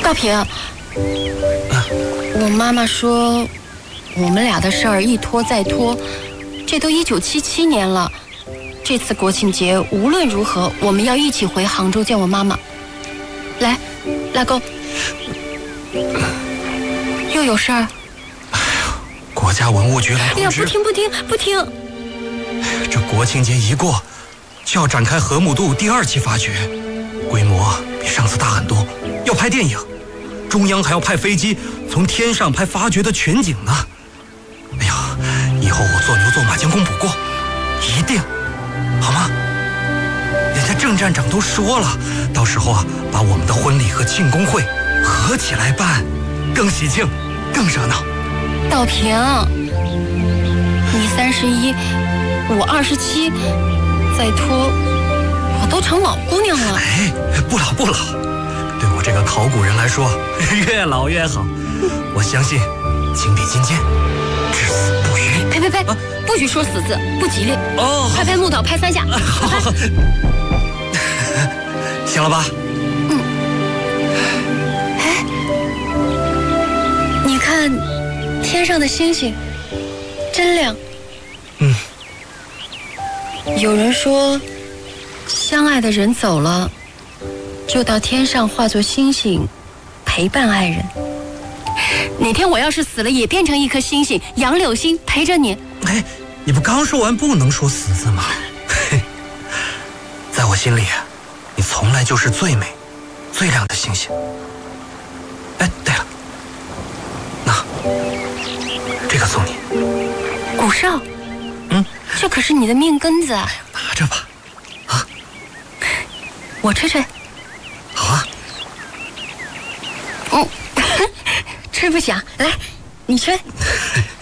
大平，我妈妈说，我们俩的事儿一拖再拖，这都1977年了。这次国庆节无论如何，我们要一起回杭州见我妈妈。来，拉钩。又有事儿？ 哎呀，国家文物局来通知。 哎呀，不听！ 这国庆节一过，就要展开河姆渡第2期发掘，规模比上次大很多，要拍电影，中央还要派飞机从天上拍发掘的全景呢。哎呀，以后我做牛做马将功补过，一定，好吗？人家郑站长都说了，到时候啊，把我们的婚礼和庆功会合起来办，更喜庆，更热闹。 道平，你31，我27，再拖，我都成老姑娘了。 哎，不老，对我这个考古人来说，越老越好。我相信，情比金坚，至死不渝。 呸！不许说死字，不吉利。 哦， 快拍木头，拍3下。 好，行了吧？ 哎，你看天上的星星，真亮。有人说，相爱的人走了，就到天上化作星星，陪伴爱人。哪天我要是死了，也变成一颗星星，杨柳星陪着你。 哎，你不刚说完不能说死字吗？在我心里，你从来就是最美、最亮的星星。哎，对了，那这个送你。 古少，这可是你的命根子啊！ 拿着吧，啊， 我吹吹。 好啊。 吹不响，来，你吹。